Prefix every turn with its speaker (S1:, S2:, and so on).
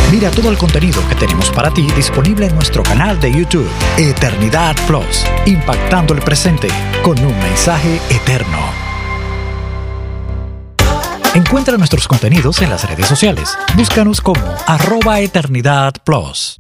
S1: Mira todo el contenido que tenemos para ti disponible en nuestro canal de YouTube, Eternidad Plus, impactando el presente con un mensaje eterno. Encuentra nuestros contenidos en las redes sociales. Búscanos como @EternidadPlus.